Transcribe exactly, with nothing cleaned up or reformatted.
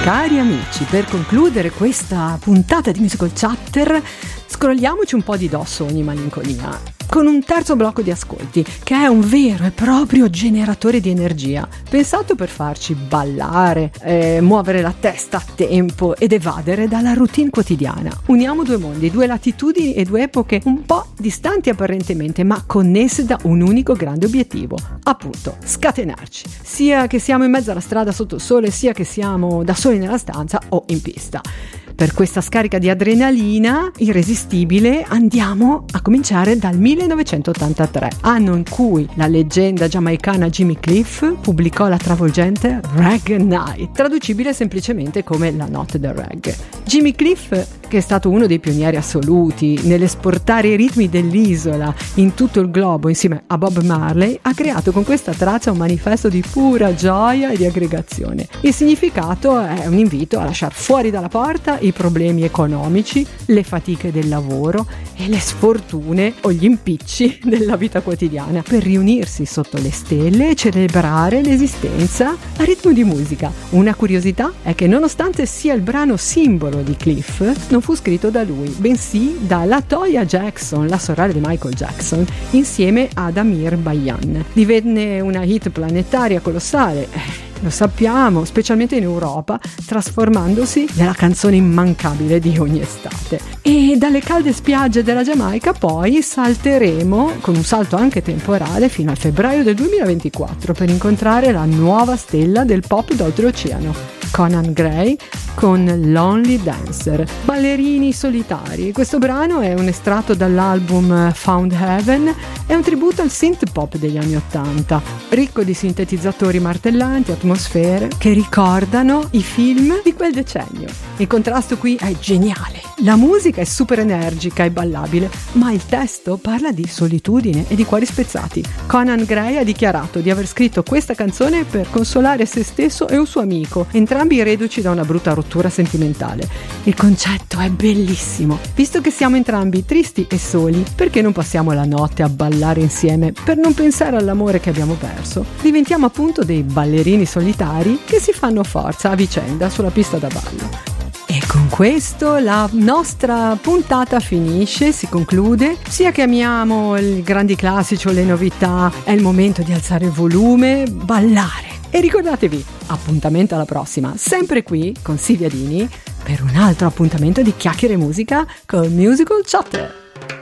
Cari amici, per concludere questa puntata di Musical Chatter, scrolliamoci un po' di dosso ogni malinconia con un terzo blocco di ascolti che è un vero e proprio generatore di energia, pensato per farci ballare, eh, muovere la testa a tempo ed evadere dalla routine quotidiana. Uniamo due mondi, due latitudini e due epoche un po' distanti apparentemente, ma connesse da un unico grande obiettivo, appunto scatenarci, sia che siamo in mezzo alla strada sotto il sole, sia che siamo da soli nella stanza o in pista. Per questa scarica di adrenalina irresistibile andiamo a cominciare dal millenovecentottantatré, anno in cui la leggenda giamaicana Jimmy Cliff pubblicò la travolgente Reggae Night, traducibile semplicemente come la notte del reggae. Jimmy Cliff, che è stato uno dei pionieri assoluti nell'esportare i ritmi dell'isola in tutto il globo insieme a Bob Marley, ha creato con questa traccia un manifesto di pura gioia e di aggregazione. Il significato è un invito a lasciare fuori dalla porta i problemi economici, le fatiche del lavoro e le sfortune o gli impicci della vita quotidiana per riunirsi sotto le stelle e celebrare l'esistenza a ritmo di musica. Una curiosità è che nonostante sia il brano simbolo di Cliff, non fu scritto da lui, bensì da LaToya Jackson, la sorella di Michael Jackson, insieme ad Amir Bayan. Divenne una hit planetaria colossale, lo sappiamo, specialmente in Europa, trasformandosi nella canzone immancabile di ogni estate. E dalle calde spiagge della Giamaica poi salteremo, con un salto anche temporale, fino al febbraio del duemilaventiquattro per incontrare la nuova stella del pop d'oltreoceano, Conan Gray, con Lonely Dancer, ballerini solitari. Questo brano è un estratto dall'album Found Heaven, è un tributo al synth pop degli anni ottanta, ricco di sintetizzatori martellanti, atmosfere che ricordano i film di quel decennio. Il contrasto qui è geniale, la musica è super energica e ballabile, ma il testo parla di solitudine e di cuori spezzati. Conan Gray ha dichiarato di aver scritto questa canzone per consolare se stesso e un suo amico, entrambi reduci da una brutta rottura sentimentale. Il concetto è bellissimo. Visto che siamo entrambi tristi e soli, perché non passiamo la notte a ballare insieme per non pensare all'amore che abbiamo perso? Diventiamo appunto dei ballerini solitari che si fanno forza a vicenda sulla pista da ballo. E con questo la nostra puntata finisce, si conclude. Sia che amiamo i grandi classici o le novità, è il momento di alzare il volume, ballare. E ricordatevi, appuntamento alla prossima, sempre qui con Silvia Dini, per un altro appuntamento di chiacchiere e musica con Musical Chatter.